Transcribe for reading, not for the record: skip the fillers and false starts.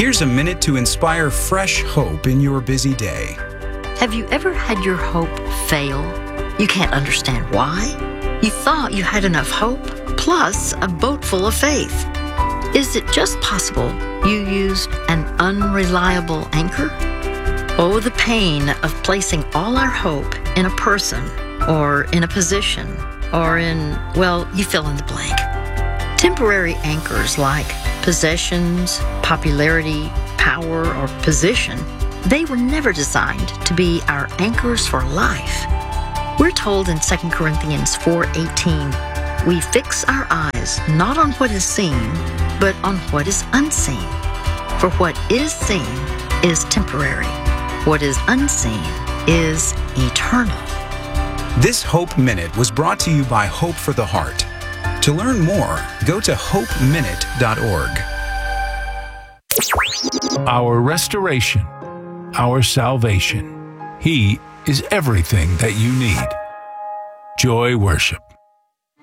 Here's a minute to inspire fresh hope in your busy day. Have you ever had your hope fail? You can't understand why? You thought you had enough hope, plus a boat full of faith. Is it just possible you used an unreliable anchor? Oh, the pain of placing all our hope in a person, or in a position, or in, well, you fill in the blank. Temporary anchors like possessions, popularity, power, or position, they were never designed to be our anchors for life. We're told in 2 Corinthians 4:18, we fix our eyes not on what is seen, but on what is unseen. For what is seen is temporary. What is unseen is eternal. This Hope Minute was brought to you by Hope for the Heart. To learn more, go to hopeminute.org. Our restoration, our salvation. He is everything that you need. Joy Worship.